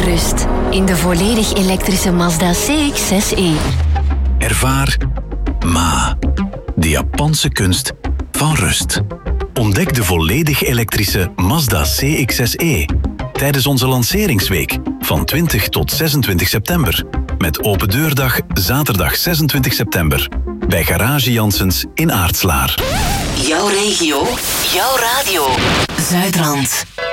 rust in de volledig elektrische Mazda CX-6e. Ervaar Ma, de Japanse kunst van rust. Ontdek de volledig elektrische Mazda CX-6e tijdens onze lanceringsweek van 20 tot 26 september. Met open deurdag zaterdag 26 september bij Garage Janssens in Aartslaar. Jouw regio, jouw radio. Zuidrand.